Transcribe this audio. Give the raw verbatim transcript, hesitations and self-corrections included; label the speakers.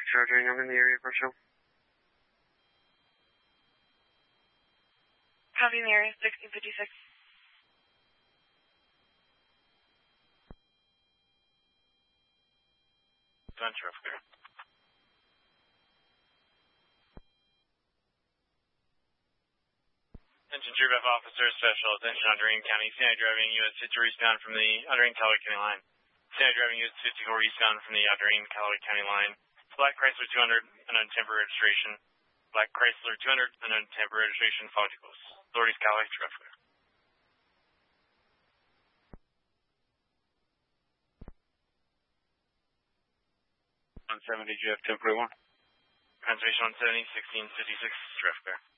Speaker 1: Charging, I'm in the area for show.
Speaker 2: Copy in the area, sixteen fifty-six.
Speaker 3: Done, traffic. Attention Troop F officers, special attention on Drain County, Sandy driving U S fifty-four eastbound from the Drain Callaway County line. Sandy driving U S fifty-four eastbound from the Drain Callaway County line. Black Chrysler two hundred, unknown temporary registration. Black Chrysler two hundred, unknown temporary registration, follow too close. Authorities Callaway, traffic.
Speaker 1: one seventy, J F temporary one.
Speaker 3: Transportation one seventy, sixteen fifty-six, traffic.